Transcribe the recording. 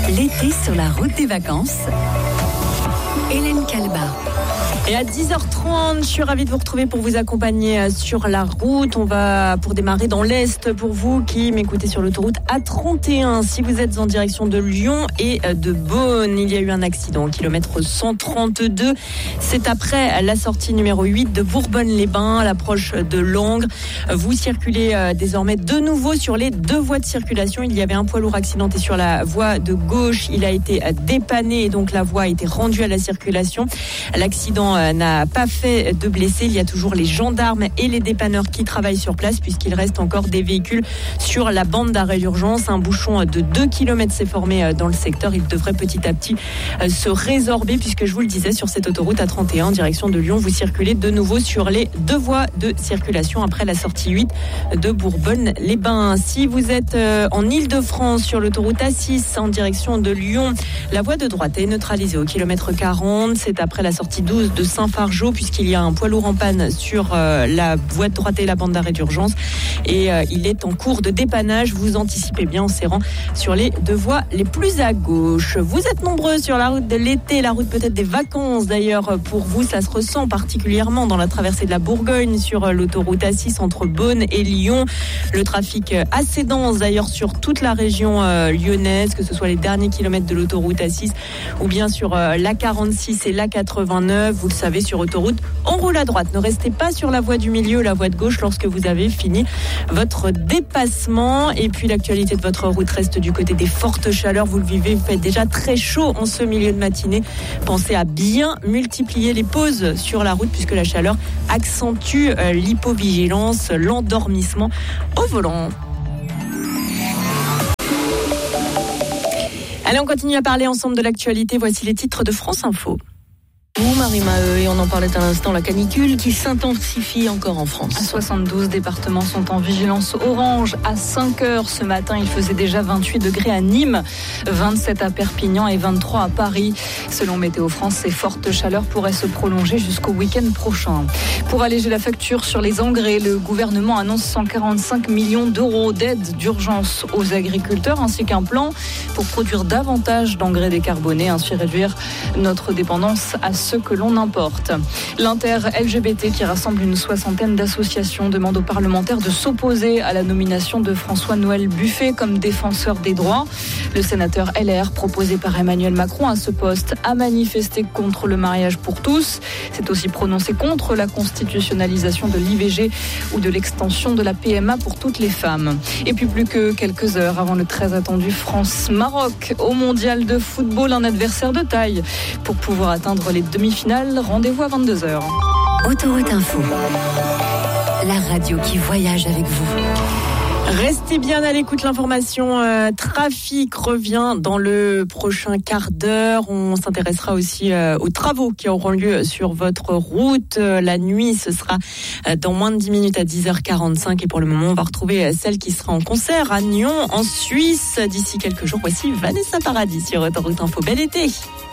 L'été sur la route des vacances. Hélène Calba. Et à 10h30, je suis ravie de vous retrouver pour vous accompagner sur la route. On va pour démarrer dans l'Est pour vous qui m'écoutez sur l'autoroute A31. Si vous êtes en direction de Lyon et de Beaune, il y a eu un accident au kilomètre 132. C'est après la sortie numéro 8 de Bourbonne-les-Bains, à l'approche de Langres. Vous circulez désormais de nouveau sur les deux voies de circulation. Il y avait un poids lourd accidenté sur la voie de gauche. Il a été dépanné et donc la voie a été rendue à la circulation. L'accident n'a pas fait de blessés. Il y a toujours les gendarmes et les dépanneurs qui travaillent sur place puisqu'il reste encore des véhicules sur la bande d'arrêt d'urgence. Un bouchon de 2 km s'est formé dans le secteur. Il devrait petit à petit se résorber puisque je vous le disais, sur cette autoroute A31 en direction de Lyon, vous circulez de nouveau sur les deux voies de circulation après la sortie 8 de Bourbonne-les-Bains. Si vous êtes en Île-de-France sur l'autoroute A6 en direction de Lyon, la voie de droite est neutralisée au kilomètre 40. C'est après la sortie 12 de Saint-Fargeau puisqu'il y a un poids lourd en panne sur la voie de droite et la bande d'arrêt d'urgence et il est en cours de dépannage. Vous anticipez bien en serrant sur les deux voies les plus à gauche. Vous êtes nombreux sur la route de l'été, la route peut-être des vacances d'ailleurs pour vous. Ça se ressent particulièrement dans la traversée de la Bourgogne sur l'autoroute A6 entre Beaune et Lyon. Le trafic assez dense d'ailleurs sur toute la région lyonnaise, que ce soit les derniers kilomètres de l'autoroute A6 ou bien sur la 46 et la 89. Vous le savez, sur autoroute, on roule à droite. Ne restez pas sur la voie du milieu, la voie de gauche lorsque vous avez fini votre dépassement. Et puis l'actualité de votre route reste du côté des fortes chaleurs. Vous le vivez, vous faites déjà très chaud en ce milieu de matinée. Pensez à bien multiplier les pauses sur la route puisque la chaleur accentue l'hypovigilance, l'endormissement au volant. Allez, on continue à parler ensemble de l'actualité. Voici les titres de France Info. Marie-Maheu, et on en parlait à l'instant, la canicule qui s'intensifie encore en France. 72 départements sont en vigilance orange. À 5h ce matin, il faisait déjà 28 degrés à Nîmes, 27 à Perpignan et 23 à Paris. Selon Météo France, ces fortes chaleurs pourraient se prolonger jusqu'au week-end prochain. Pour alléger la facture sur les engrais, le gouvernement annonce 145 millions d'euros d'aide d'urgence aux agriculteurs ainsi qu'un plan pour produire davantage d'engrais décarbonés, ainsi réduire notre dépendance à ceux que l'on importe. L'Inter-LGBT, qui rassemble une soixantaine d'associations, demande aux parlementaires de s'opposer à la nomination de François-Noël Buffet comme défenseur des droits. Le sénateur LR, proposé par Emmanuel Macron à ce poste, a manifesté contre le mariage pour tous. C'est aussi prononcé contre la constitutionnalisation de l'IVG ou de l'extension de la PMA pour toutes les femmes. Et puis plus que quelques heures avant le très attendu France-Maroc au mondial de football, un adversaire de taille. Pour pouvoir atteindre les demi-finales, rendez-vous à 22h. Autoroute Info, la radio qui voyage avec vous. Restez bien à l'écoute, l'information trafic revient dans le prochain quart d'heure. On s'intéressera aussi aux travaux qui auront lieu sur votre route. La nuit, ce sera dans moins de 10 minutes à 10h45. Et pour le moment, on va retrouver celle qui sera en concert à Nyon, en Suisse. D'ici quelques jours, voici Vanessa Paradis sur Autoroute Info. Bel été!